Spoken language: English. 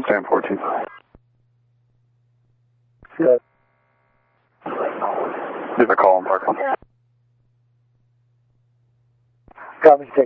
Sam 14. Good. Give a call on Parker. Copy,